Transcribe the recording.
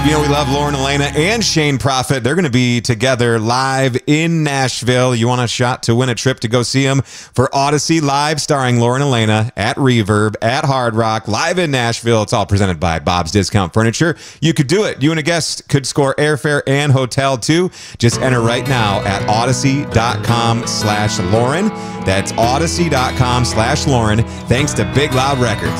You know, we love Lauren Elena and Shane Prophet. They're going to be together live in Nashville. You want a shot to win a trip to go see them for Odyssey Live, starring Lauren Elena at Reverb, at Hard Rock, live in Nashville. It's all presented by Bob's Discount Furniture. You could do it. You and a guest could score airfare and hotel, too. Just enter right now at odyssey.com/Lauren. That's odyssey.com/Lauren. Thanks to Big Loud Records.